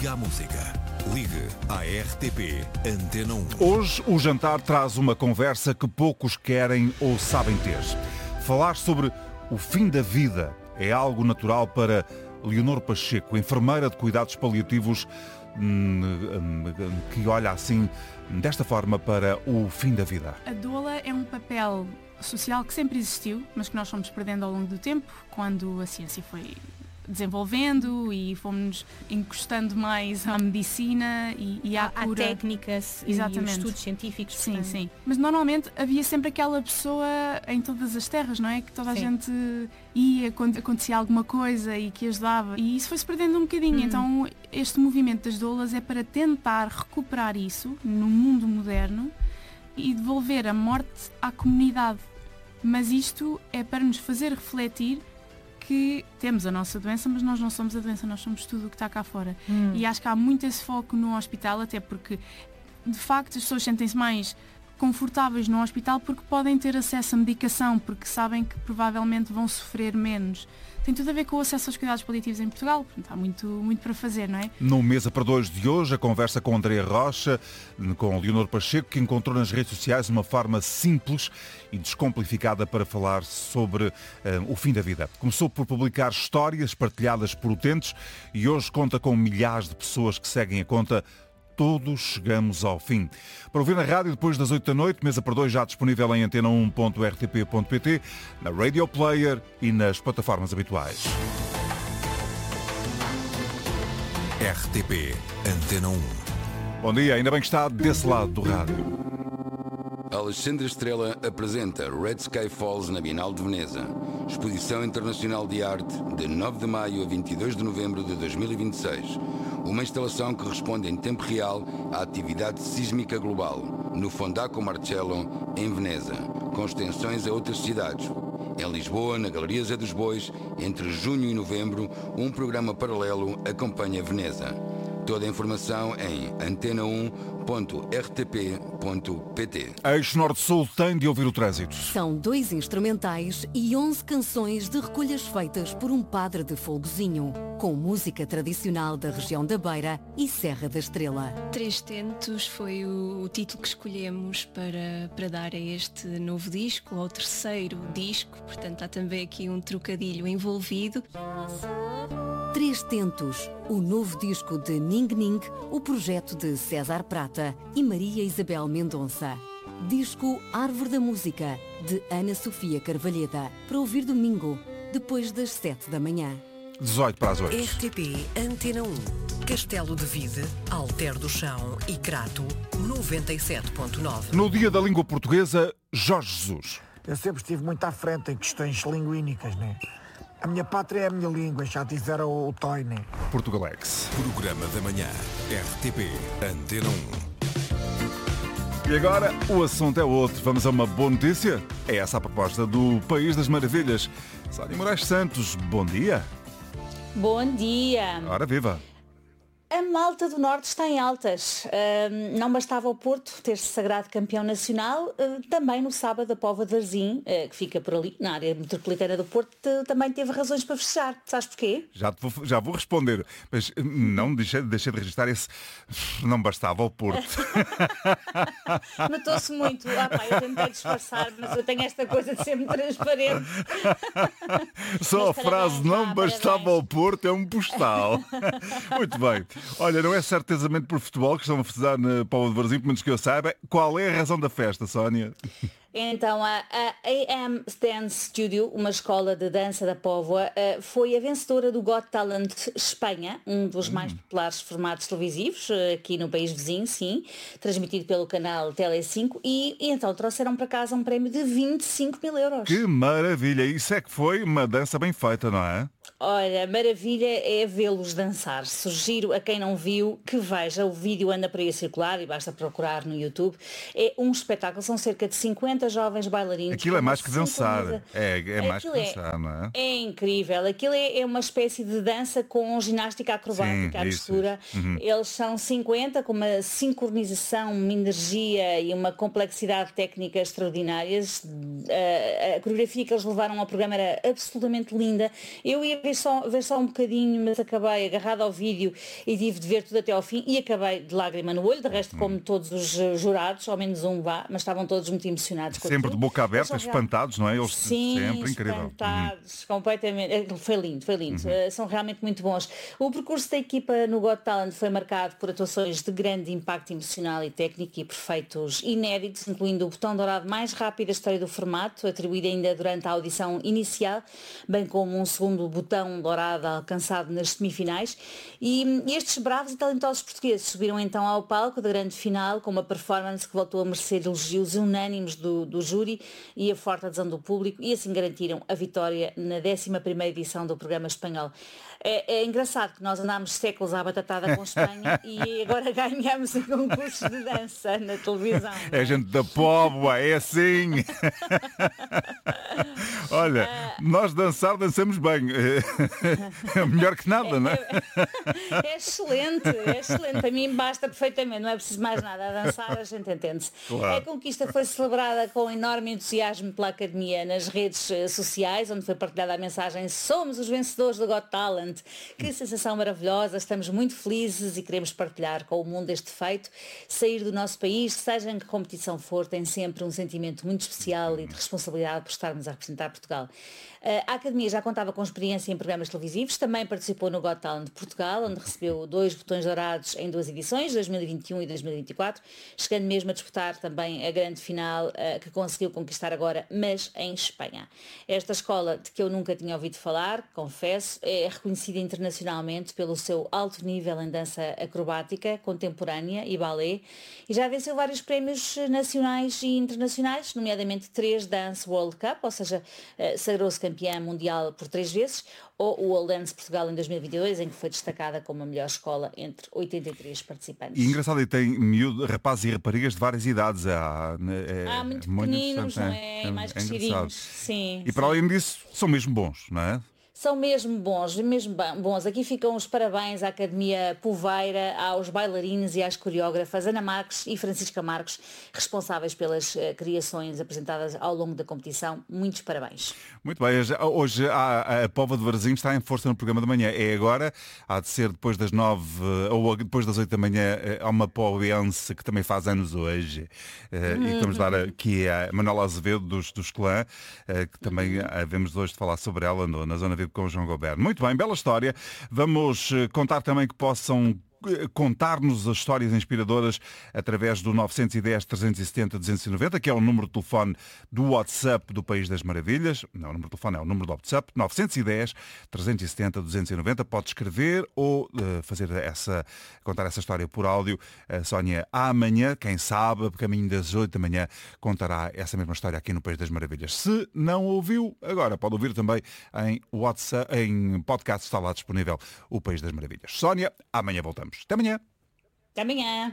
Liga à música. Ligue à RTP Antena 1. Hoje o jantar traz uma conversa que poucos querem ou sabem ter. Falar sobre o fim da vida é algo natural para Leonor Pacheco, enfermeira de cuidados paliativos, que olha assim, desta forma, para o fim da vida. A doula é um papel social que sempre existiu, mas que nós fomos perdendo ao longo do tempo, quando a ciência foi desenvolvendo e fomos encostando mais à medicina e à cura. Há técnicas e estudos científicos. Sim, portanto. sim. Mas normalmente havia sempre aquela pessoa em todas as terras, não é? Que toda a gente ia quando acontecia alguma coisa e que ajudava. E isso foi-se perdendo um bocadinho. Então este movimento das doulas é para tentar recuperar isso no mundo moderno e devolver a morte à comunidade. Mas isto é para nos fazer refletir que temos a nossa doença, mas nós não somos a doença, nós somos tudo o que está cá fora. E acho que há muito esse foco no hospital, até porque, de facto, as pessoas sentem-se mais confortáveis no hospital porque podem ter acesso à medicação, porque sabem que provavelmente vão sofrer menos. Tem tudo a ver com o acesso aos cuidados paliativos em Portugal, portanto, há muito para fazer, não é? No Mesa para Dois de hoje, a conversa com Andréa Rocha, com Leonor Pacheco, que encontrou nas redes sociais uma forma simples e descomplificada para falar sobre o fim da vida. Começou por publicar histórias partilhadas por utentes e hoje conta com milhares de pessoas que seguem a conta. Todos chegamos ao fim. Para ouvir na rádio depois das 8 da noite, Mesa para Dois já disponível em antena1.rtp.pt, na Radio Player e nas plataformas habituais. RTP Antena 1. Bom dia, ainda bem que está desse lado do rádio. Alexandre Estrela apresenta Red Sky Falls na Bienal de Veneza. Exposição Internacional de Arte de 9 de maio a 22 de novembro de 2026. Uma instalação que responde em tempo real à atividade sísmica global, no Fondaco Marcello, em Veneza, com extensões a outras cidades. Em Lisboa, na Galeria Zé dos Bois, entre junho e novembro, um programa paralelo acompanha Veneza. Toda a informação em antena1.rtp.pt. Eixo Norte-Sul tem de ouvir o trânsito. São 2 instrumentais e 11 canções de recolhas feitas por um padre de Folgozinho, com música tradicional da região da Beira e Serra da Estrela. Três Tentos foi o título que escolhemos para dar a este novo disco, ao terceiro disco, portanto há também aqui um trocadilho envolvido. Três Tentos, o novo disco de Ning Ning, o projeto de César Prata e Maria Isabel Mendonça. Disco Árvore da Música, de Ana Sofia Carvalheda, para ouvir domingo, depois das 7 da manhã. 18 para as 8. RTP Antena 1. Castelo de Vide, Alter do Chão e Crato, 97.9. No Dia da Língua Portuguesa, Jorge Jesus. Eu sempre estive muito à frente em questões linguínicas, né? A minha pátria é a minha língua, já disseram o Toy, né? Portugalex. Programa da manhã. RTP Antena 1. E agora, o assunto é outro. Vamos a uma boa notícia? É essa a proposta do País das Maravilhas. Sónia Moraes Santos, bom dia. Bom dia. Ora viva. A Malta do Norte está em altas. Não bastava o Porto ter-se sagrado campeão nacional, também no sábado a Póvoa de Varzim, que fica por ali, na área metropolitana do Porto, também teve razões para fechar. Sabes porquê? Já vou responder, mas não deixei de registrar esse não bastava ao Porto. Notou-se muito. Eu tentei disfarçar, mas eu tenho esta coisa de ser muito transparente. Só Mas a frase não parabéns. bastava ao Porto é um postal. Muito bem. Olha, não é certezamente por futebol que estão a festejar na Póvoa de Varzim, pelo menos que eu saiba. Qual é a razão da festa, Sónia? Então, a AM Dance Studio, uma escola de dança da Póvoa, foi a vencedora do Got Talent Espanha, um dos mais populares formatos televisivos aqui no país vizinho, sim, transmitido pelo canal Tele5, e então trouxeram para casa um prémio de 25 mil euros. Que maravilha! Isso é que foi uma dança bem feita, não é? Olha, maravilha é vê-los dançar. Sugiro a quem não viu que veja. O vídeo anda por aí a circular e basta procurar no YouTube. É um espetáculo, são cerca de 50 jovens bailarinos. Aquilo é mais que dançar. É mais que Aquilo dançar, não é? É incrível. Aquilo é uma espécie de dança com ginástica acrobática à mistura. Eles são 50 com uma sincronização, uma energia e uma complexidade técnica extraordinárias. A coreografia que eles levaram ao programa era absolutamente linda. Eu ia ver só um bocadinho, mas acabei agarrada ao vídeo e tive de ver tudo até ao fim e acabei de lágrima no olho, de resto como todos os jurados, ao menos um vá, mas estavam todos muito emocionados com sempre de boca aberta, espantados, não é? Eles sempre incrível. Espantados, completamente. Foi lindo. São realmente muito bons. O percurso da equipa no Got Talent foi marcado por atuações de grande impacto emocional e técnico e por feitos inéditos, incluindo o botão dourado mais rápido da história do formato, atribuído ainda durante a audição inicial, bem como um segundo botão dourado alcançado nas semifinais. E estes bravos e talentosos portugueses subiram então ao palco da grande final com uma performance que voltou a merecer elogios unânimes do júri e a forte adesão do público, e assim garantiram a vitória na 11ª edição do programa espanhol. É engraçado que nós andámos séculos à batatada com Espanha e agora ganhamos em concursos de dança na televisão. É gente da Póvoa, é assim. Olha, nós dançamos bem. É melhor que nada, não é? É excelente. Para mim basta perfeitamente, não é preciso mais nada. A dançar a gente entende-se. Claro. A conquista foi celebrada com enorme entusiasmo pela Academia nas redes sociais, onde foi partilhada a mensagem: somos os vencedores do Got Talent. Que sensação maravilhosa, estamos muito felizes e queremos partilhar com o mundo este feito. Sair do nosso país, seja em que competição for, tem sempre um sentimento muito especial e de responsabilidade por estarmos a representar Portugal. A Academia já contava com experiência em programas televisivos, também participou no Got Talent de Portugal, onde recebeu 2 botões dourados em 2 edições, 2021 e 2024, chegando mesmo a disputar também a grande final que conseguiu conquistar agora, mas em Espanha. Esta escola, de que eu nunca tinha ouvido falar, confesso, é reconhecida internacionalmente pelo seu alto nível em dança acrobática, contemporânea e balé, e já venceu vários prémios nacionais e internacionais, nomeadamente 3 Dance World Cup, ou seja, sagrou-se campeã mundial por 3 vezes, ou o All Dance Portugal em 2022, em que foi destacada como a melhor escola entre 83 participantes. E engraçado, e tem rapazes e raparigas de várias idades. Há muito pequeninos, não é? Mais crescidinhos. Sim. E para além disso, são mesmo bons, não é? São mesmo bons. Aqui ficam os parabéns à Academia Poveira, aos bailarinos e às coreógrafas Ana Marques e Francisca Marques, responsáveis pelas criações apresentadas ao longo da competição. Muitos parabéns. Muito bem. Hoje a Póvoa de Varzim está em força no programa da manhã. É agora, há de ser depois das 9 ou depois das 8 da manhã. Há uma povoense que também faz anos hoje. E que vamos dar aqui a Manuela Azevedo dos Clã, que também havemos hoje de falar sobre ela na Zona VIP com o João Goberno. Muito bem, bela história. Vamos contar também que possam contar-nos as histórias inspiradoras através do 910-370-290, que é o número de telefone do WhatsApp do País das Maravilhas. Não, o número de telefone é o número do WhatsApp, 910-370-290. Pode escrever ou contar essa história por áudio. A Sónia, amanhã, quem sabe, a caminho das 8 da manhã, contará essa mesma história aqui no País das Maravilhas. Se não ouviu, agora pode ouvir também em WhatsApp, em podcast, está lá disponível o País das Maravilhas. Sónia, amanhã voltamos. Até amanhã. Até amanhã.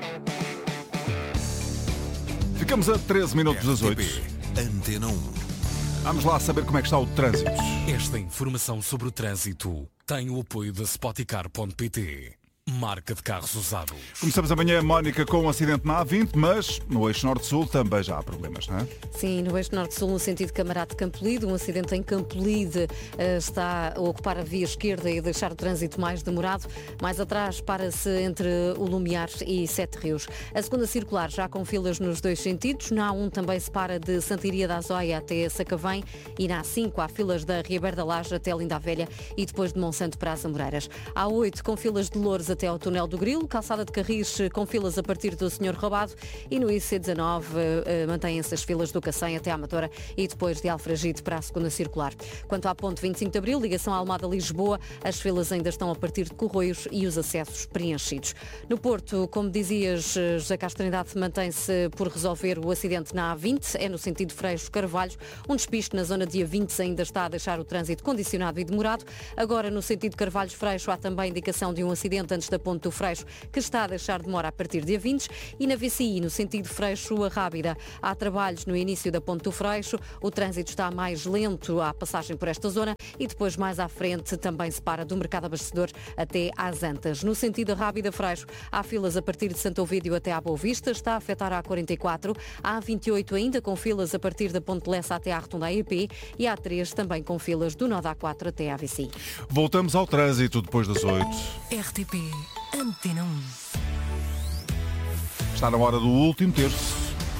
Ficamos a 13 minutos das 8. Antena 1. Vamos lá saber como é que está o trânsito. Esta informação sobre o trânsito tem o apoio da Spoticar.pt. Marca de carros usados. Começamos amanhã, Mónica, com um acidente na A20, mas no eixo norte-sul também já há problemas, não é? Sim, no eixo norte-sul, no sentido Camarate Campolide, um acidente em Campolide está a ocupar a via esquerda e a deixar o trânsito mais demorado. Mais atrás, para-se entre o Lumiar e Sete Rios. A segunda circular já com filas nos 2 sentidos. Na A1 também se para de Santiria da Azóia até Sacavém, e na A5 há filas da Riabeira da Laje até Linda a Velha e depois de Monsanto para as Amoreiras. A A8 com filas de Loures até ao Túnel do Grilo, calçada de Carris com filas a partir do Senhor Roubado, e no IC19 mantêm-se as filas do Cacém até à Amadora e depois de Alfragide para a segunda circular. Quanto à ponte 25 de Abril, ligação à Almada-Lisboa, as filas ainda estão a partir de Corroios e os acessos preenchidos. No Porto, como dizias, José Castro Trindade, mantém-se por resolver o acidente na A20, é no sentido Freixo-Carvalho. Um despiste na zona de A20 ainda está a deixar o trânsito condicionado e demorado. Agora, no sentido Carvalhos-Freixo, há também indicação de um acidente antes antes da Ponte do Freixo, que está a deixar demora a partir dia 20, e na VCI, no sentido Freixo a Rábida. Há trabalhos no início da Ponte do Freixo, o trânsito está mais lento à passagem por esta zona e depois mais à frente também se para do Mercado Abastecedor até às Antas. No sentido Rábida Freixo, há filas a partir de Santo Ovídio até à Boa Vista, está a afetar a A44, a A28 ainda com filas a partir da Ponte Lessa até à Rotunda AEP e a A3 também com filas do nó da A4 até à VCI. Voltamos ao trânsito depois das 8. RTP Antena 1. Está na hora do último terço.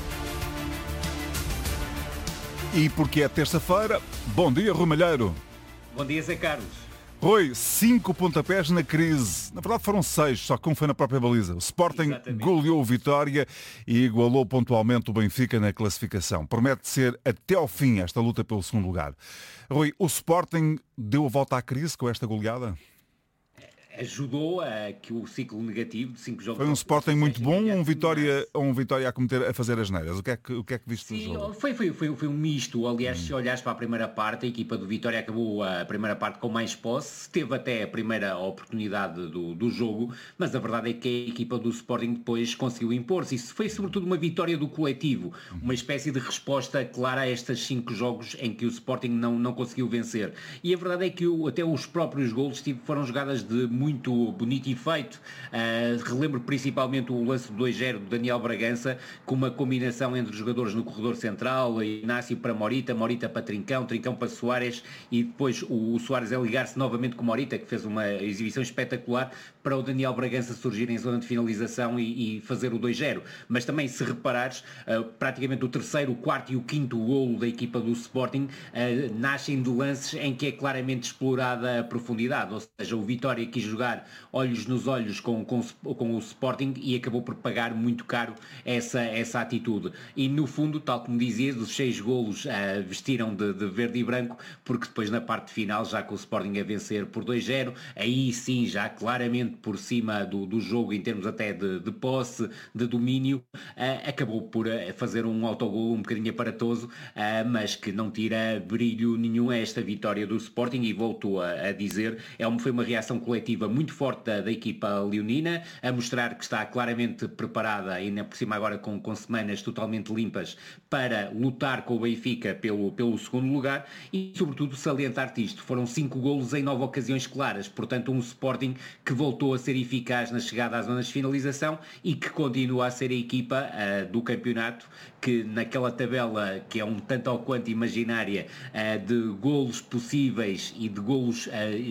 E porque é terça-feira, bom dia, Rui Malheiro. Bom dia, Zé Carlos. Rui, 5 pontapés na crise. Na verdade foram 6, só que um foi na própria baliza. O Sporting goleou o Vitória e igualou pontualmente o Benfica na classificação. Promete ser até ao fim esta luta pelo segundo lugar. Rui, o Sporting deu a volta à crise com esta goleada? Ajudou a que o ciclo negativo de 5 jogos... Foi um Sporting muito bom ou um Vitória a fazer as neiras? O que é que viste do jogo? Foi um misto. Aliás, se olhares para a primeira parte, a equipa do Vitória acabou a primeira parte com mais posse, teve até a primeira oportunidade do jogo, mas a verdade é que a equipa do Sporting depois conseguiu impor-se. Isso foi sobretudo uma vitória do coletivo, uma espécie de resposta clara a estes 5 jogos em que o Sporting não conseguiu vencer. E a verdade é que até os próprios golos foram jogadas de muito bonito efeito. Relembro principalmente o lance do 2-0 do Daniel Bragança, com uma combinação entre os jogadores no corredor central, Inácio para Morita, Morita para Trincão, Trincão para Soares, e depois o Soares a ligar-se novamente com Morita, que fez uma exibição espetacular, para o Daniel Bragança surgir em zona de finalização e fazer o 2-0. Mas também, se reparares, praticamente o terceiro, o quarto e o quinto golo da equipa do Sporting nascem de lances em que é claramente explorada a profundidade, ou seja, o Vitória quis jogar olhos nos olhos com o Sporting e acabou por pagar muito caro essa atitude. E no fundo, tal como dizias, os 6 golos vestiram de verde e branco, porque depois na parte final, já com o Sporting a vencer por 2-0, aí sim, já claramente por cima do jogo em termos até de posse, de domínio, acabou por fazer um autogolo um bocadinho aparatoso, mas que não tira brilho nenhum a esta vitória do Sporting. E volto a dizer, foi uma reação coletiva muito forte da equipa leonina, a mostrar que está claramente preparada, ainda por cima agora com semanas totalmente limpas, para lutar com o Benfica pelo segundo lugar. E sobretudo salientar-te isto, foram 5 golos em 9 ocasiões claras, portanto um Sporting que voltou a ser eficaz na chegada às zonas de finalização e que continua a ser a equipa do campeonato que naquela tabela que é um tanto ao quanto imaginária de golos possíveis e de golos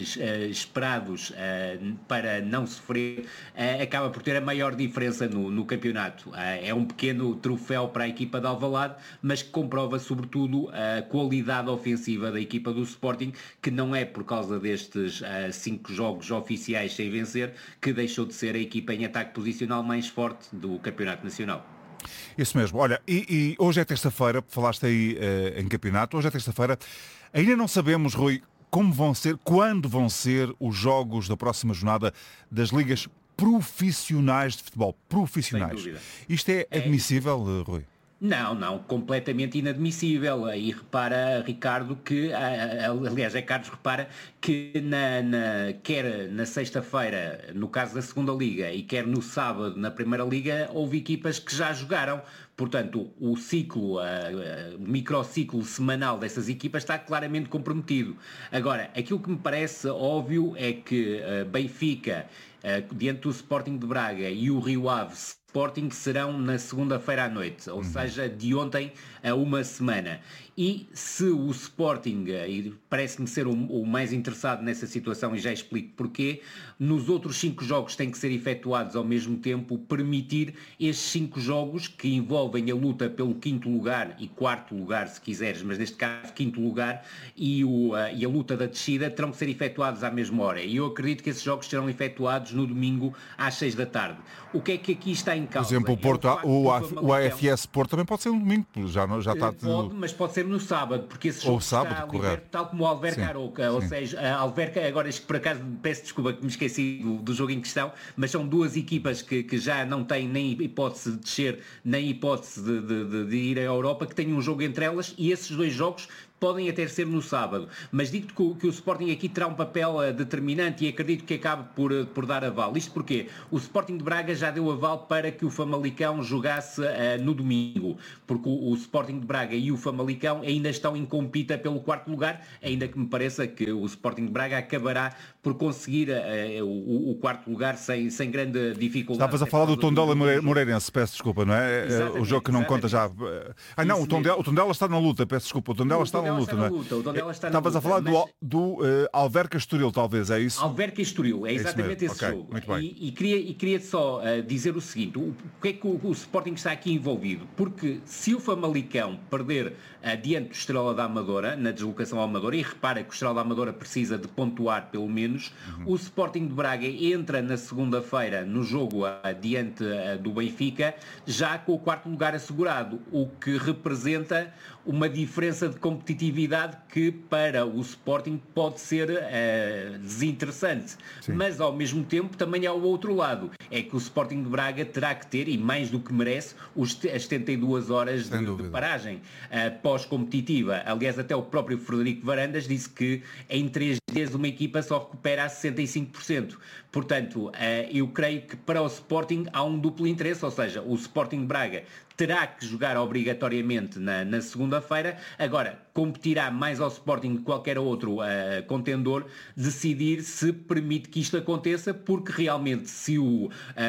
esperados para não sofrer, acaba por ter a maior diferença no campeonato. É um pequeno troféu para a equipa de Alvalade, mas que comprova sobretudo a qualidade ofensiva da equipa do Sporting, que não é por causa destes 5 jogos oficiais sem vencer que deixou de ser a equipa em ataque posicional mais forte do campeonato nacional. Isso mesmo. Olha, e hoje é terça-feira, falaste aí em campeonato, hoje é terça-feira, ainda não sabemos, Rui, quando vão ser os jogos da próxima jornada das ligas profissionais de futebol. Profissionais. Sem dúvida. Isto é admissível, Rui? Não, completamente inadmissível. E repara, Ricardo, que, aliás, Carlos, repara que quer na sexta-feira, no caso da segunda Liga, e quer no sábado, na Primeira Liga, houve equipas que já jogaram. Portanto, o ciclo, o microciclo semanal dessas equipas está claramente comprometido. Agora, aquilo que me parece óbvio é que Benfica, diante do Sporting de Braga, e o Rio Ave Sporting serão na segunda-feira à noite, ou seja, de ontem a uma semana. E se o Sporting, e parece-me ser o mais interessado nessa situação, e já explico porquê, nos outros 5 jogos têm que ser efetuados ao mesmo tempo, permitir estes 5 jogos que envolvem a luta pelo 5º lugar e 4º lugar, se quiseres, mas neste caso 5º lugar, e a luta da descida terão que ser efetuados à mesma hora. E eu acredito que esses jogos serão efetuados no domingo às 6 da tarde. O que é que aqui está em causa? Por exemplo, o AFS Porto também pode ser um domingo, já está... Pode, mas pode ser no sábado, porque esse jogo está liberto, tal como o Alverca Aroca, ou seja, a Alverca, agora por acaso peço desculpa que me esqueci do jogo em questão, mas são 2 equipas que já não têm nem hipótese de descer, nem hipótese de ir à Europa, que têm um jogo entre elas, e esses 2 jogos podem até ser no sábado, mas digo-te que o Sporting aqui terá um papel determinante e acredito que acabe por dar aval. Isto porque o Sporting de Braga já deu aval para que o Famalicão jogasse no domingo, porque o Sporting de Braga e o Famalicão ainda estão em compita pelo quarto lugar, ainda que me pareça que o Sporting de Braga acabará por conseguir o quarto lugar sem grande dificuldade. Estavas a falar do Tondela Moreirense, peço desculpa, não é? O jogo que não conta já. Não, o Tondela está na luta, peço desculpa. O Tondela está na luta, não é? Estavas a falar do Alverca Estoril, talvez, é isso? Alverca Estoril, é exatamente esse jogo. Muito bem. E queria só dizer o seguinte, o que é que o Sporting está aqui envolvido? Porque se o Famalicão perder diante do Estrela da Amadora, na deslocação ao Amadora, e repara que o Estrela da Amadora precisa de pontuar pelo menos, o Sporting de Braga entra na segunda-feira no jogo diante do Benfica, já com o quarto lugar assegurado, o que representa uma diferença de competitividade que para o Sporting pode ser desinteressante. Sim. Mas ao mesmo tempo também há o outro lado, é que o Sporting de Braga terá que ter, e mais do que merece, as 72 horas de paragem pós-competitiva. Aliás, até o próprio Frederico Varandas disse que em 3 dias uma equipa só recupera a 65%. Portanto, eu creio que para o Sporting há um duplo interesse, ou seja, o Sporting de Braga terá que jogar obrigatoriamente na segunda-feira. Agora, competirá mais ao Sporting de qualquer outro contendor decidir se permite que isto aconteça, porque realmente se o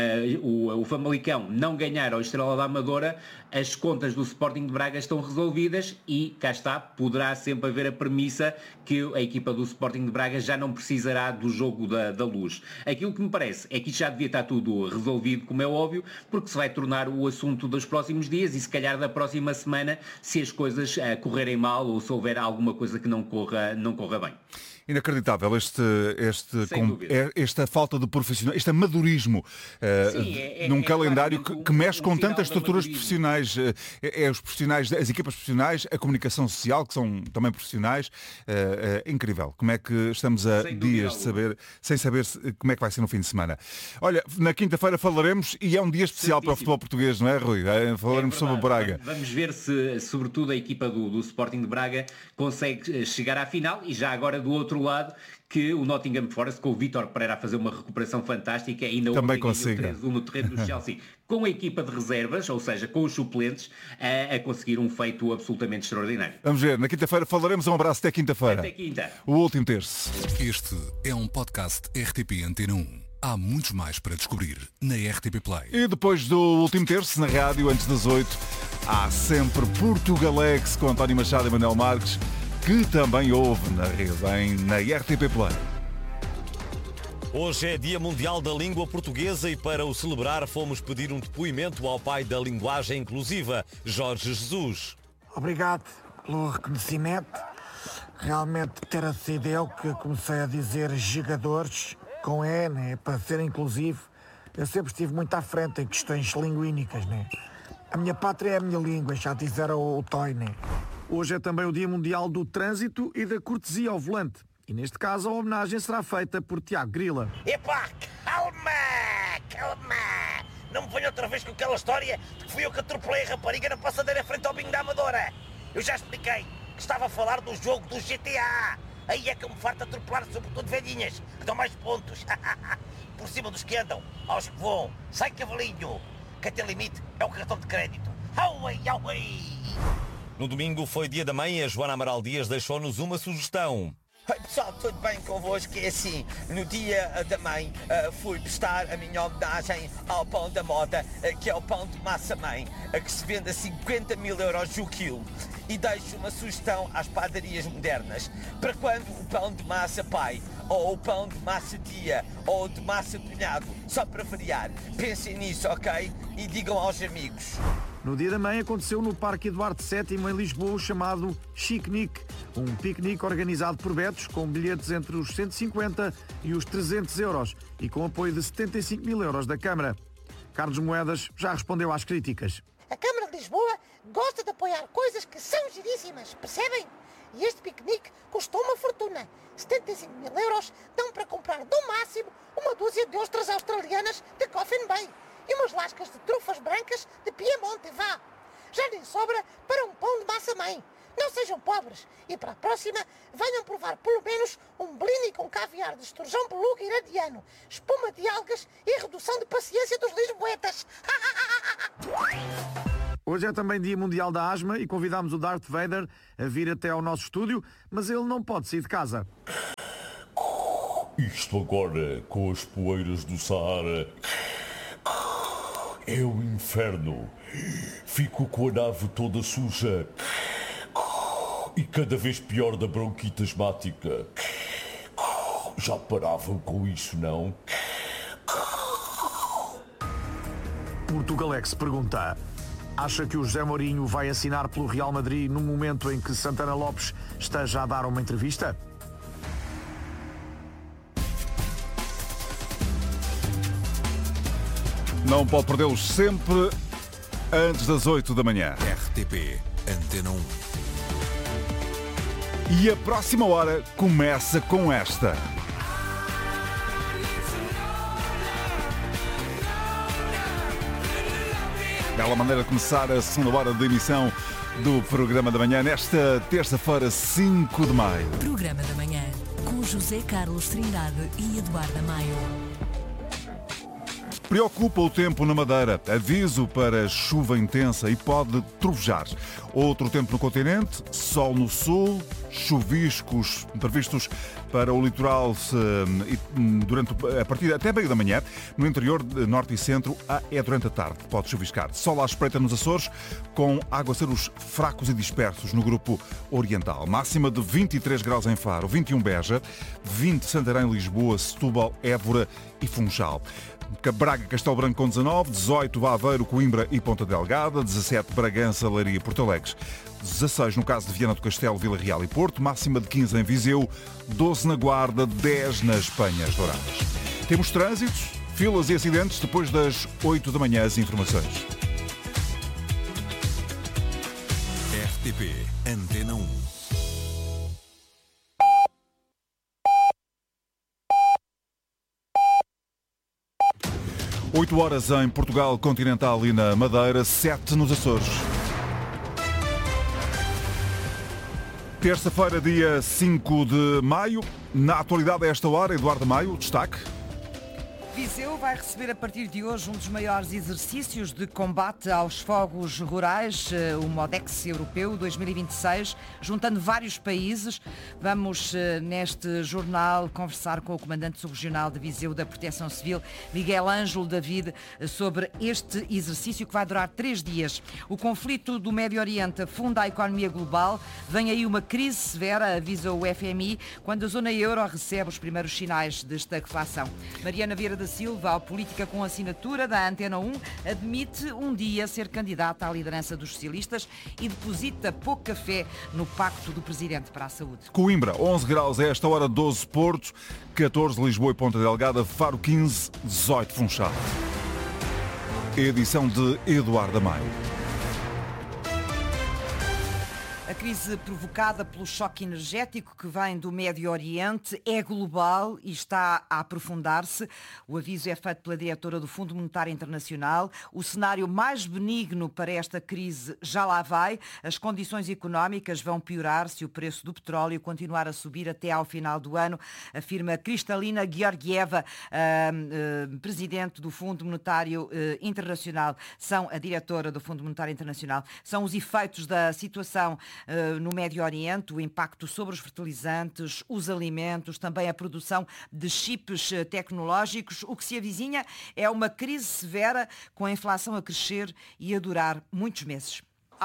Famalicão não ganhar ao Estrela da Amadora, as contas do Sporting de Braga estão resolvidas e, cá está, poderá sempre haver a premissa que a equipa do Sporting de Braga já não precisará do jogo da Luz. Aquilo que me parece é que isto já devia estar tudo resolvido, como é óbvio, porque se vai tornar o assunto dos próximos dias e se calhar da próxima semana, se as coisas correrem mal ou se houver alguma coisa que não corra bem. Inacreditável esta falta de profissional, este amadorismo num calendário que mexe com tantas estruturas profissionais. Os profissionais, as equipas profissionais, a comunicação social, que são também profissionais. Incrível. Como é que estamos a dias de saber, sem saber como é que vai ser no fim de semana. Olha, na quinta-feira falaremos, e é um dia especial para o futebol português, não é, Rui? Falaremos sobre o Braga. Vamos ver se, sobretudo, a equipa do Sporting de Braga consegue chegar à final, e já agora do outro lado, que o Nottingham Forest, com o Vítor Pereira a fazer uma recuperação fantástica, ainda também consiga no terreno do Chelsea, com a equipa de reservas, ou seja, com os suplentes, a conseguir um feito absolutamente extraordinário. Vamos ver, na quinta-feira falaremos. Um abraço, até quinta-feira. Até quinta. O último terço. Este é um podcast RTP Antena 1. Há muitos mais para descobrir na RTP Play. E depois do último terço, na rádio, antes das 8, há sempre Portugalex com António Machado e Manuel Marques, que também ouve na rede, na RTP Play. Hoje é Dia Mundial da Língua Portuguesa e para o celebrar fomos pedir um depoimento ao pai da linguagem inclusiva, Jorge Jesus. Obrigado pelo reconhecimento. Realmente ter sido eu que comecei a dizer jogadores com E, né, para ser inclusivo. Eu sempre estive muito à frente em questões linguínicas, né? A minha pátria é a minha língua, já disseram o Toy, né? Hoje é também o Dia Mundial do Trânsito e da Cortesia ao Volante. E neste caso a homenagem será feita por Tiago Grila. Epá, calma! Não me venha outra vez com aquela história de que fui eu que atropelei a rapariga na passadeira frente ao bingo da Amadora. Eu já expliquei que estava a falar do jogo do GTA. Aí é que eu me farto atropelar, sobretudo velhinhas, que dão mais pontos. Por cima dos que andam, aos que voam. Sai, cavalinho! Que até limite é o cartão de crédito. Auei! No domingo foi Dia da Mãe e a Joana Amaral Dias deixou-nos uma sugestão. Oi pessoal, tudo bem convosco? É assim, no Dia da Mãe fui prestar a minha homenagem ao pão da moda, que é o pão de massa mãe, que se vende a 50 mil euros o quilo. E deixo uma sugestão às padarias modernas. Para quando o pão de massa pai, ou o pão de massa tia, ou de massa cunhado, só para variar, pensem nisso, ok? E digam aos amigos. No Dia da Mãe aconteceu no Parque Eduardo VII em Lisboa o chamado Chicnic, um piquenique organizado por betos com bilhetes entre os 150 e os 300 euros e com apoio de 75 mil euros da Câmara. Carlos Moedas já respondeu às críticas. A Câmara de Lisboa gosta de apoiar coisas que são giríssimas, percebem? E este piquenique custou uma fortuna. 75 mil euros dão para comprar no máximo uma dúzia de ostras australianas de Coffin Bay e umas lascas de trufas brancas de Piemonte, vá. Já nem sobra para um pão de massa mãe. Não sejam pobres e para a próxima venham provar pelo menos um blini com caviar de esturjão beluga iradiano, espuma de algas e redução de paciência dos lisboetas. Hoje é também Dia Mundial da Asma e convidámos o Darth Vader a vir até ao nosso estúdio, mas ele não pode sair de casa. Isto agora, com as poeiras do Saara, é o inferno. Fico com a nave toda suja e cada vez pior da bronquite asmática. Já paravam com isso, não? Portugalex pergunta: acha que o José Mourinho vai assinar pelo Real Madrid no momento em que Santana Lopes esteja a dar uma entrevista? Não pode perdê-los sempre antes das 8 da manhã. RTP Antena 1. E a próxima hora começa com esta. Bela maneira de começar a segunda hora de emissão do Programa da Manhã nesta terça-feira, 5 de maio. Programa da Manhã, com José Carlos Trindade e Eduardo Maio. Preocupa o tempo na Madeira. Aviso para chuva intensa e pode trovejar. Outro tempo no continente, sol no sul, chuviscos previstos para o litoral a partir até meio da manhã. No interior, norte e centro, é durante a tarde. Pode chuviscar. Sol à espreita nos Açores, com aguaceiros fracos e dispersos no grupo oriental. Máxima de 23 graus em Faro, 21 Beja, 20 Santarém, Lisboa, Setúbal, Évora e Funchal. Braga, Castelo Branco com 19, 18 Aveiro, Coimbra e Ponta Delgada, 17 Bragança, Leiria e Porto Alegre, 16 no caso de Viana do Castelo, Vila Real e Porto, máxima de 15 em Viseu, 12 na Guarda, 10 nas Penhas Douradas. Temos trânsitos, filas e acidentes depois das 8 da manhã, as informações. RTP Antena 1. 8 horas em Portugal continental e na Madeira, 7 nos Açores. Terça-feira, dia 5 de maio. Na atualidade a esta hora, Eduardo Maio, destaque. Viseu vai receber a partir de hoje um dos maiores exercícios de combate aos fogos rurais, o Modex Europeu 2026, juntando vários países. Vamos, neste jornal, conversar com o comandante subregional de Viseu da Proteção Civil, Miguel Ângelo David, sobre este exercício que vai durar 3 dias. O conflito do Médio Oriente afunda a economia global. Vem aí uma crise severa, avisa o FMI, quando a zona euro recebe os primeiros sinais de estagflação. Mariana Vieira da Silva, a política com assinatura da Antena 1, admite um dia ser candidata à liderança dos socialistas e deposita pouca fé no pacto do Presidente para a Saúde. Coimbra, 11 graus a esta hora, 12 Porto, 14 Lisboa e Ponta Delgada, Faro 15, 18 Funchal. Edição de Eduardo Maio. A crise provocada pelo choque energético que vem do Médio Oriente é global e está a aprofundar-se. O aviso é feito pela diretora do Fundo Monetário Internacional. O cenário mais benigno para esta crise já lá vai. As condições económicas vão piorar se o preço do petróleo continuar a subir até ao final do ano, afirma Kristalina Georgieva, presidente do Fundo Monetário Internacional. São a diretora do Fundo Monetário Internacional. São os efeitos da situação no Médio Oriente, o impacto sobre os fertilizantes, os alimentos, também a produção de chips tecnológicos. O que se avizinha é uma crise severa, com a inflação a crescer e a durar muitos meses.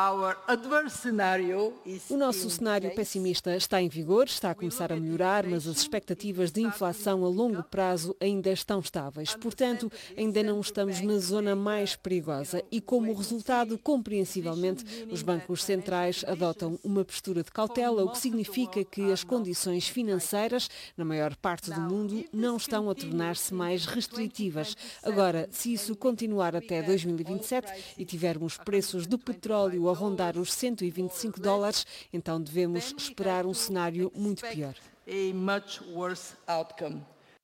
O nosso cenário pessimista está em vigor, está a começar a melhorar, mas as expectativas de inflação a longo prazo ainda estão estáveis. Portanto, ainda não estamos na zona mais perigosa e, como resultado, compreensivelmente, os bancos centrais adotam uma postura de cautela, o que significa que as condições financeiras, na maior parte do mundo, não estão a tornar-se mais restritivas. Agora, se isso continuar até 2027 e tivermos preços do petróleo a rondar os $125, então devemos esperar um cenário muito pior.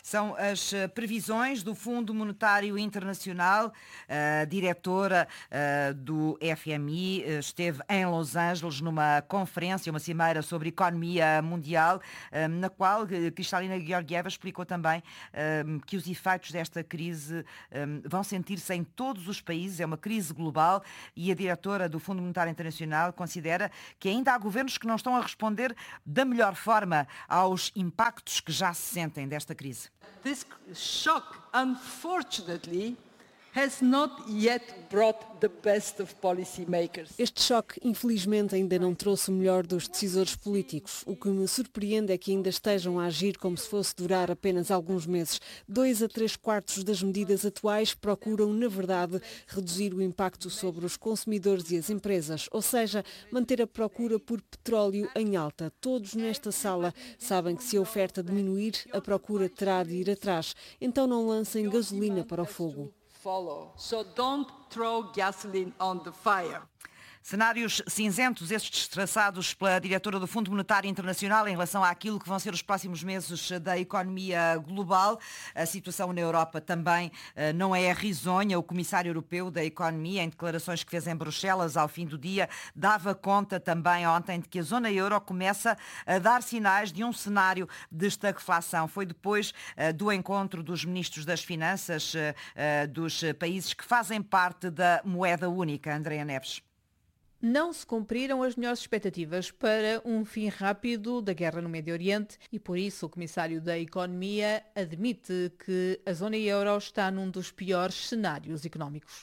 São as previsões do Fundo Monetário Internacional. A diretora do FMI esteve em Los Angeles numa conferência, uma cimeira sobre economia mundial, na qual Kristalina Georgieva explicou também que os efeitos desta crise vão sentir-se em todos os países. É uma crise global e a diretora do Fundo Monetário Internacional considera que ainda há governos que não estão a responder da melhor forma aos impactos que já se sentem desta crise. This shock, unfortunately, has not yet brought the best of policymakers. Este choque, infelizmente, ainda não trouxe o melhor dos decisores políticos. O que me surpreende é que ainda estejam a agir como se fosse durar apenas alguns meses. 2 a 3/4 das medidas atuais procuram, na verdade, reduzir o impacto sobre os consumidores e as empresas, ou seja, manter a procura por petróleo em alta. Todos nesta sala sabem que se a oferta diminuir, a procura terá de ir atrás. Então não lancem gasolina para o fogo. So don't throw gasoline on the fire. Cenários cinzentos, estes traçados pela diretora do Fundo Monetário Internacional em relação àquilo que vão ser os próximos meses da economia global. A situação na Europa também não é risonha. O Comissário Europeu da Economia, em declarações que fez em Bruxelas ao fim do dia, dava conta também ontem de que a zona euro começa a dar sinais de um cenário de estagflação. Foi depois do encontro dos ministros das Finanças dos países que fazem parte da moeda única. Andréa Neves. Não se cumpriram as melhores expectativas para um fim rápido da guerra no Médio Oriente e, por isso, o Comissário da Economia admite que a zona euro está num dos piores cenários económicos.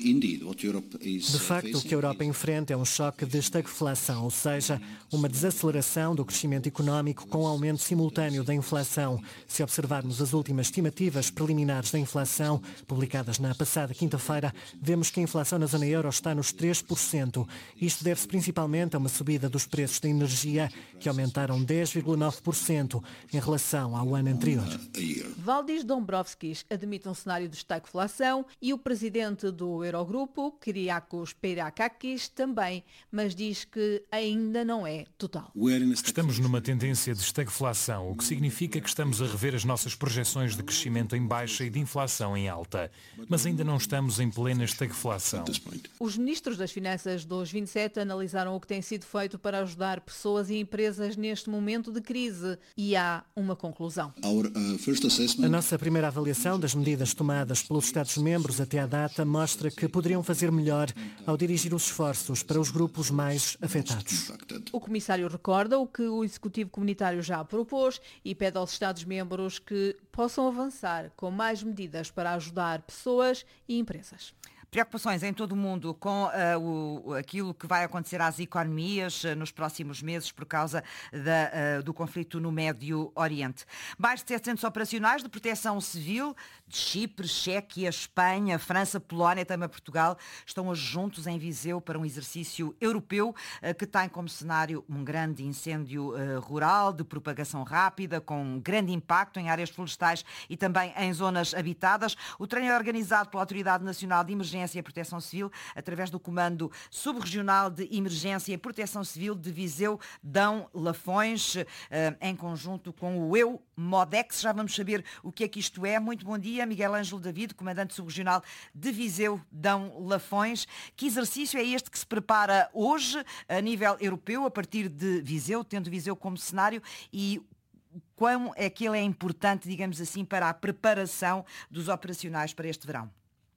De facto, o que a Europa enfrenta é um choque de estagflação, ou seja, uma desaceleração do crescimento económico com aumento simultâneo da inflação. Se observarmos as últimas estimativas preliminares da inflação, publicadas na passada quinta-feira, vemos que a inflação na zona euro está nos 3%. Isto deve-se principalmente a uma subida dos preços da energia, que aumentaram 10,9% em relação ao ano anterior. Valdis Dombrovskis admite um cenário de estagflação e o presidente do Eurogrupo, Kyriakos Peirakakis, também, mas diz que ainda não é total. Estamos numa tendência de estagflação, o que significa que estamos a rever as nossas projeções de crescimento em baixa e de inflação em alta, mas ainda não estamos em plena estagflação. Os ministros das Finanças dos 27 analisaram o que tem sido feito para ajudar pessoas e empresas neste momento de crise e há uma conclusão. A nossa primeira avaliação das medidas tomadas pelos Estados-membros até à data mostra que poderiam fazer melhor ao dirigir os esforços para os grupos mais afetados. O Comissário recorda o que o Executivo Comunitário já propôs e pede aos Estados-membros que possam avançar com mais medidas para ajudar pessoas e empresas. Preocupações em todo o mundo com aquilo que vai acontecer às economias nos próximos meses por causa do conflito no Médio Oriente. Mais de 700 operacionais de proteção civil de Chipre, Chequia, Espanha, França, Polónia e também Portugal estão juntos em Viseu para um exercício europeu que tem como cenário um grande incêndio rural de propagação rápida com grande impacto em áreas florestais e também em zonas habitadas. O treino é organizado pela Autoridade Nacional de Emergência e Proteção Civil, através do Comando Subregional de Emergência e Proteção Civil de Viseu, Dão, Lafões, em conjunto com o EUMODEX. Já vamos saber o que é que isto é. Muito bom dia, Miguel Ângelo David, Comandante Subregional de Viseu, Dão, Lafões. Que exercício é este que se prepara hoje a nível europeu, a partir de Viseu, tendo Viseu como cenário, e quão é que ele é importante, digamos assim, para a preparação dos operacionais para este verão?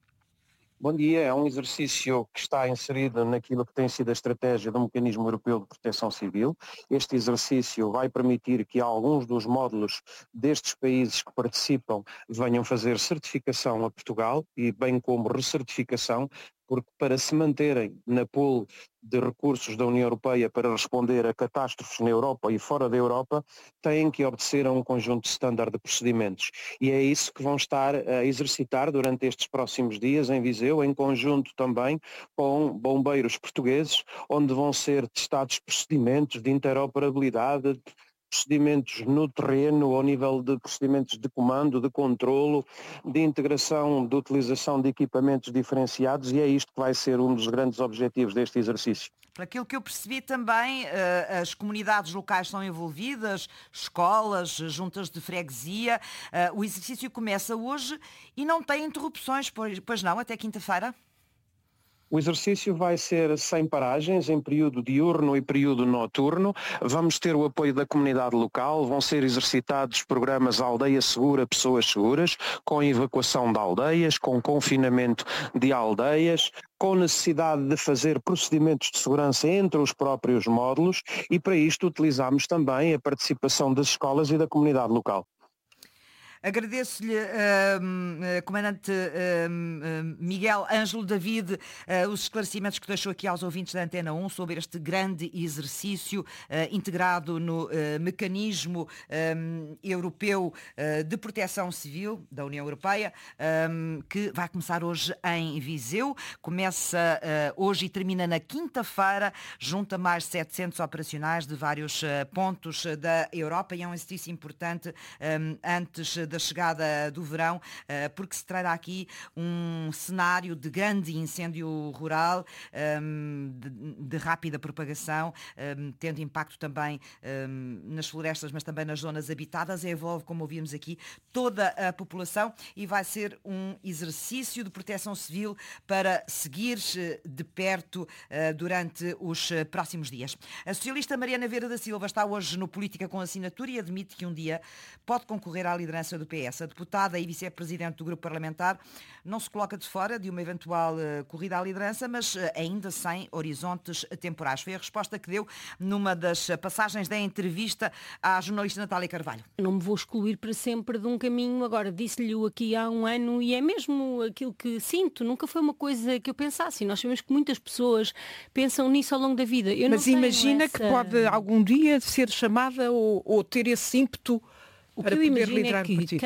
Bom dia, é um exercício que está inserido naquilo que tem sido a estratégia do Mecanismo Europeu de Proteção Civil. Este exercício vai permitir que alguns dos módulos destes países que participam venham fazer certificação a Portugal e bem como recertificação, porque para se manterem na pool de recursos da União Europeia para responder a catástrofes na Europa e fora da Europa, têm que obedecer a um conjunto de standard de procedimentos. E é isso que vão estar a exercitar durante estes próximos dias em Viseu, em conjunto também com bombeiros portugueses, onde vão ser testados procedimentos de interoperabilidade, procedimentos no terreno, ao nível de procedimentos de comando, de controlo, de integração, de utilização de equipamentos diferenciados, e é isto que vai ser um dos grandes objetivos deste exercício. Para aquilo que eu percebi também, as comunidades locais são envolvidas, escolas, juntas de freguesia. O exercício começa hoje e não tem interrupções, pois não, até quinta-feira? O exercício vai ser sem paragens, em período diurno e período noturno. Vamos ter o apoio da comunidade local, vão ser exercitados programas Aldeia Segura, Pessoas Seguras, com evacuação de aldeias, com confinamento de aldeias, com necessidade de fazer procedimentos de segurança entre os próprios módulos, e para isto utilizamos também a participação das escolas e da comunidade local. Agradeço-lhe, Comandante Miguel Ângelo David, os esclarecimentos que deixou aqui aos ouvintes da Antena 1 sobre este grande exercício integrado no Mecanismo Europeu de Proteção Civil da União Europeia, que vai começar hoje em Viseu. Começa hoje e termina na quinta-feira, junta mais 700 operacionais de vários pontos da Europa, e é um exercício importante antes da chegada do verão, porque se trará aqui um cenário de grande incêndio rural, de rápida propagação, tendo impacto também nas florestas, mas também nas zonas habitadas. Envolve, como ouvimos aqui, toda a população, e vai ser um exercício de proteção civil para seguir de perto durante os próximos dias. A socialista Mariana Vieira da Silva está hoje no Política com Assinatura e admite que um dia pode concorrer à liderança do PS. A deputada e vice-presidente do grupo parlamentar não se coloca de fora de uma eventual corrida à liderança, mas ainda sem horizontes temporais. Foi a resposta que deu numa das passagens da entrevista à jornalista Natália Carvalho. Não me vou excluir para sempre de um caminho. Agora, disse-lhe-o aqui há um ano e é mesmo aquilo que sinto. Nunca foi uma coisa que eu pensasse. Nós sabemos que muitas pessoas pensam nisso ao longo da vida. Mas imagina que pode algum dia ser chamada ou ter esse ímpeto para poder liderar o partido.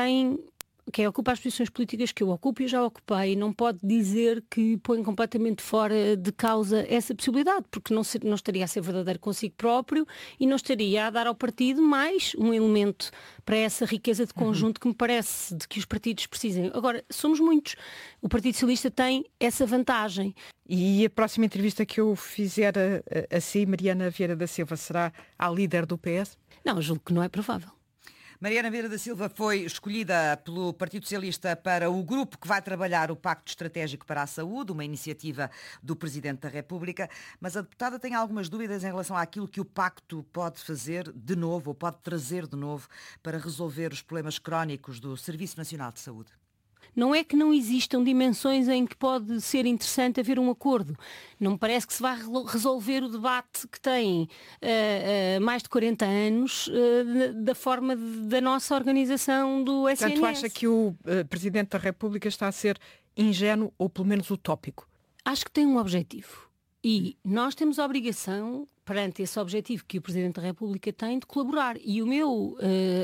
Quem ocupa as posições políticas que eu ocupo, eu já ocupei, não pode dizer que põe completamente fora de causa essa possibilidade, porque não estaria a ser verdadeiro consigo próprio e não estaria a dar ao partido mais um elemento para essa riqueza de conjunto que me parece de que os partidos precisem. Agora, somos muitos. O Partido Socialista tem essa vantagem. E a próxima entrevista que eu fizer a si, Mariana Vieira da Silva, será à líder do PS? Não, julgo que não é provável. Mariana Vieira da Silva foi escolhida pelo Partido Socialista para o grupo que vai trabalhar o Pacto Estratégico para a Saúde, uma iniciativa do Presidente da República, mas a deputada tem algumas dúvidas em relação àquilo que o Pacto pode fazer de novo, ou pode trazer de novo, para resolver os problemas crónicos do Serviço Nacional de Saúde. Não é que não existam dimensões em que pode ser interessante haver um acordo. Não me parece que se vai resolver o debate que tem mais de 40 anos da forma da nossa organização do SNS. Portanto, acha que o Presidente da República está a ser ingênuo ou pelo menos utópico? Acho que tem um objetivo. E nós temos a obrigação, perante esse objetivo que o Presidente da República tem, de colaborar. E o meu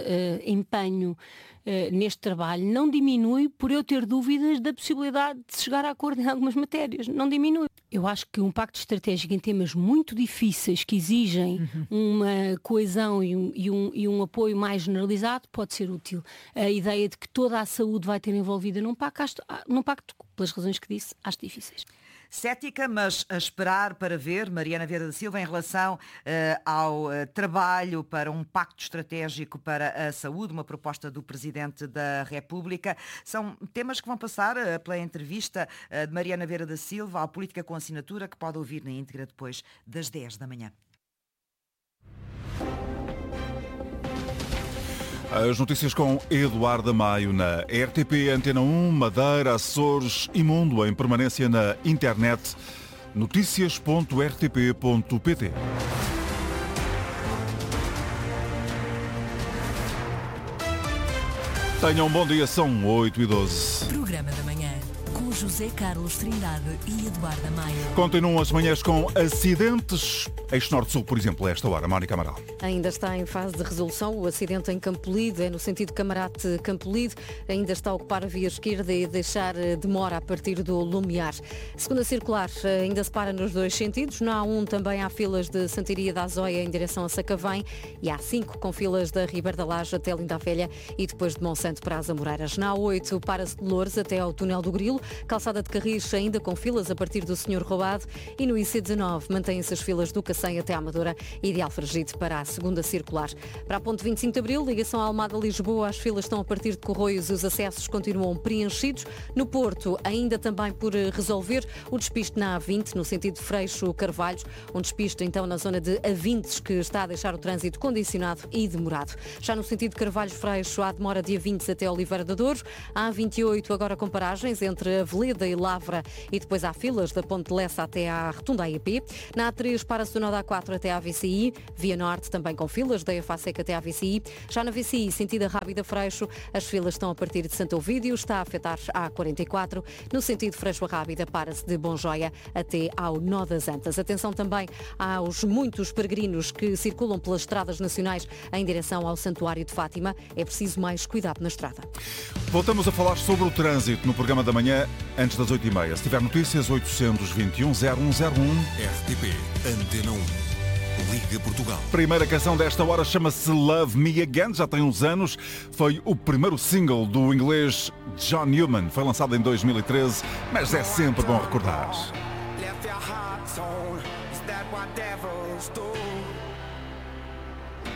empenho neste trabalho não diminui por eu ter dúvidas da possibilidade de se chegar a acordo em algumas matérias. Não diminui. Eu acho que um pacto estratégico em temas muito difíceis que exigem uma coesão e um apoio mais generalizado pode ser útil. A ideia de que toda a saúde vai ter envolvida num pacto, pelas razões que disse, acho difíceis. Cética, mas a esperar para ver, Mariana Vieira da Silva, em relação ao trabalho para um pacto estratégico para a saúde, uma proposta do Presidente da República. São temas que vão passar pela entrevista de Mariana Vieira da Silva ao Política com Assinatura, que pode ouvir na íntegra depois das 10 da manhã. As notícias com Eduardo Maio na RTP, Antena 1, Madeira, Açores e Mundo, em permanência na internet, noticias.rtp.pt. Tenham um bom dia, são 8h12. Programa da manhã. com José Carlos Trindade e Eduardo Maia. Continuam as manhãs com acidentes. Eixo Norte-Sul, por exemplo, a esta hora. Mónica Amaral. Ainda está em fase de resolução o acidente em Campolide, é no sentido Camarate-Campolide. Ainda está a ocupar a via esquerda e a deixar demora a partir do Lumiar. Segunda circular ainda se para nos dois sentidos. Na A1 também há filas de Santiria da Azóia em direção a Sacavém e há 5 com filas da Ribeira da Laje até Linda a Velha e depois de Monsanto para as Amoreiras. Na A8 para-se de Loures até ao Túnel do Grilo. Calçada de Carris ainda com filas a partir do Senhor Roubado e no IC19 mantêm-se as filas do Cacém até à Amadora e de Alfragide para a segunda circular. Para a ponte 25 de Abril, ligação a Almada-Lisboa, as filas estão a partir de Corroios e os acessos continuam preenchidos. No Porto, ainda também por resolver o despiste na A20, no sentido de Freixo-Carvalhos, um despiste então na zona de Avintes que está a deixar o trânsito condicionado e demorado. Já no sentido de Carvalho-Freixo, há demora de Avintes até Oliveira da Douro. A A28 agora com paragens entre Aveleda e Lavra e depois há filas da Ponte de Lessa até à Rotunda AEP. Na A3 para-se do nó da A4 até à VCI. Via Norte também com filas da Efaseca até à VCI. Já na VCI, sentido Rábida Freixo, as filas estão a partir de Santo Ovídio, está a afetar a A44. No sentido Freixo Rábida, para-se de Bonjoia até ao nó das Antas. Atenção também aos muitos peregrinos que circulam pelas estradas nacionais em direção ao Santuário de Fátima. É preciso mais cuidado na estrada. Voltamos a falar sobre o trânsito no programa da manhã, antes das 8h30. Se tiver notícias, 821-0101. RTP Antena 1. Liga Portugal. Primeira canção desta hora chama-se Love Me Again, já tem uns anos. Foi o primeiro single do inglês John Newman. Foi lançado em 2013, mas é sempre bom recordar. Left your heart torn. Is that what devils do?